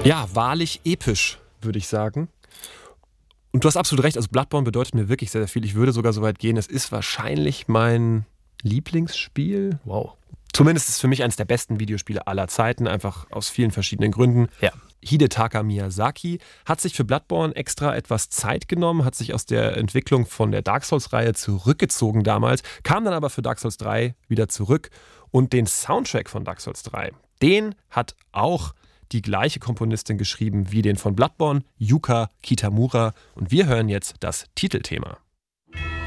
Ja, wahrlich episch, würde ich sagen. Und du hast absolut recht, also Bloodborne bedeutet mir wirklich sehr, sehr viel. Ich würde sogar so weit gehen, es ist wahrscheinlich mein Lieblingsspiel. Wow. Zumindest ist es für mich eines der besten Videospiele aller Zeiten, einfach aus vielen verschiedenen Gründen. Ja. Hidetaka Miyazaki hat sich für Bloodborne extra etwas Zeit genommen, hat sich aus der Entwicklung von der Dark Souls-Reihe zurückgezogen damals, kam dann aber für Dark Souls 3 wieder zurück und den Soundtrack von Dark Souls 3, den hat auch die gleiche Komponistin geschrieben wie den von Bloodborne, Yuka Kitamura, und wir hören jetzt das Titelthema.